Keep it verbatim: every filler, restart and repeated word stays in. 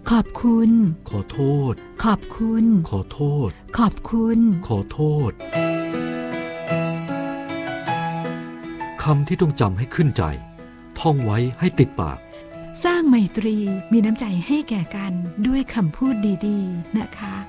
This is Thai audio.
ขอบคุณขอโทษขอบคุณขอโทษขอบคุณขอโทษคำที่ต้องจำให้ขึ้นใจท่องไว้ให้ติดปากสร้างไมตรีมีน้ำใจให้แก่กันด้วยคำพูดดีๆนะคะ